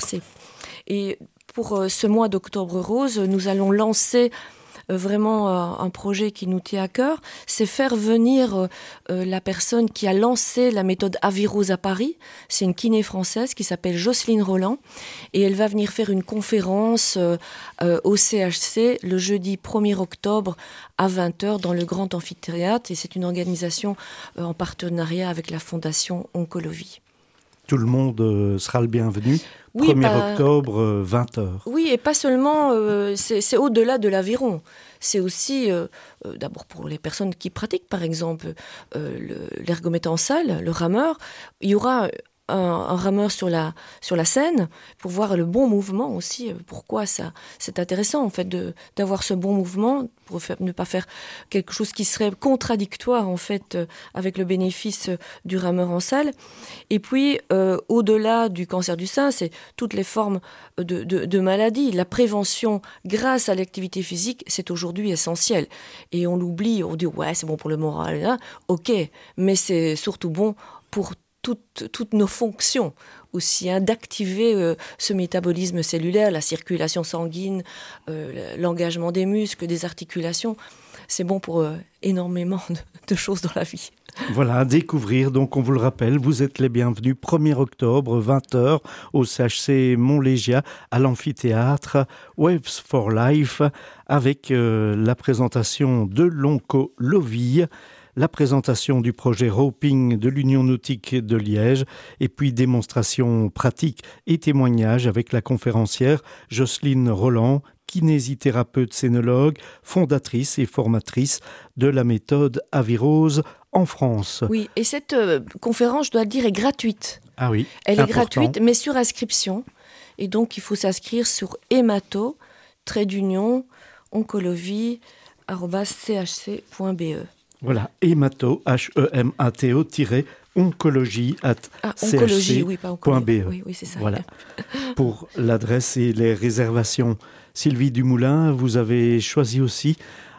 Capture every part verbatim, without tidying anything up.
passé. Et pour euh, ce mois d'Octobre Rose, nous allons lancer euh, vraiment euh, un projet qui nous tient à cœur, c'est faire venir euh, euh, la personne qui a lancé la méthode Avirose à Paris. C'est une kiné française qui s'appelle Jocelyne Roland, et elle va venir faire une conférence euh, euh, au C H C le jeudi premier octobre à vingt heures dans le Grand Amphithéâtre, et c'est une organisation euh, en partenariat avec la Fondation Oncolovie. Tout le monde euh, sera le bienvenu. Oui, premier bah, octobre, euh, vingt heures. Oui, et pas seulement, euh, c'est, c'est au-delà de l'aviron. C'est aussi, euh, euh, d'abord pour les personnes qui pratiquent, par exemple, euh, le, l'ergomètre en salle, le rameur. Il y aura un, un rameur sur la, sur la scène pour voir le bon mouvement aussi. Pourquoi ça, c'est intéressant, en fait, de, d'avoir ce bon mouvement pour faire, ne pas faire quelque chose qui serait contradictoire, en fait, euh, avec le bénéfice du rameur en salle. Et puis, euh, au-delà du cancer du sein, c'est toutes les formes de, de, de maladies. La prévention grâce à l'activité physique, c'est aujourd'hui essentiel. Et on l'oublie, on dit « ouais, c'est bon pour le moral hein. ». Ok, mais c'est surtout bon pour toutes, toutes nos fonctions aussi, hein, d'activer euh, ce métabolisme cellulaire, la circulation sanguine, euh, l'engagement des muscles, des articulations. C'est bon pour euh, énormément de, de choses dans la vie. Voilà, à découvrir. Donc, on vous le rappelle, vous êtes les bienvenus. premier octobre, vingt heures, au C H C Montlégia, à l'amphithéâtre Waves for Life, avec euh, la présentation de l'Oncolovie, la présentation du projet Roping de l'Union Nautique de Liège, et puis démonstration pratique et témoignage avec la conférencière Jocelyne Roland, kinésithérapeute scénologue, fondatrice et formatrice de la méthode Avirose en France. Oui, et cette euh, conférence, je dois le dire, est gratuite. Ah oui, Elle important. est gratuite, mais sur inscription. Et donc, il faut s'inscrire sur hémato, trait d'union, oncolovie, arobase c h c point b e. Voilà, hémato, H E M A T O, tiré, oncologie, at ah, c h c point b e. Oui, oui, c'est ça. Voilà, pour l'adresse et les réservations. Sylvie Dumoulin, vous avez choisi aussi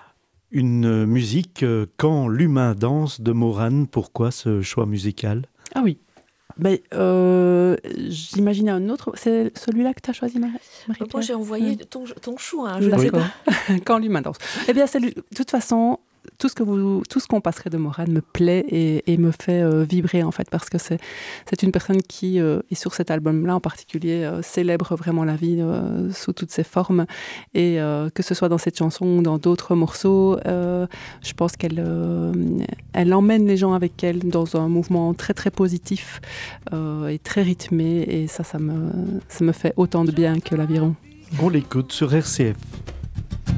une musique euh, « Quand l'humain danse » de Morane. Pourquoi ce choix musical ? Ah oui. Ben, euh, j'imaginais un autre. C'est celui-là que tu as choisi, Marie Marie Moi, j'ai envoyé oui. ton, ton choix. Hein, je ne sais pas. Quand l'humain danse. Eh bien, c'est, de toute façon, tout ce, que vous, tout ce qu'on passerait de Morane me plaît et, et me fait euh, vibrer, en fait, parce que c'est, c'est une personne qui, euh, et sur cet album-là en particulier, euh, célèbre vraiment la vie euh, sous toutes ses formes. Et euh, que ce soit dans cette chanson ou dans d'autres morceaux, euh, je pense qu'elle euh, elle emmène les gens avec elle dans un mouvement très, très positif euh, et très rythmé. Et ça, ça me, ça me fait autant de bien que l'aviron. On l'écoute sur R C F.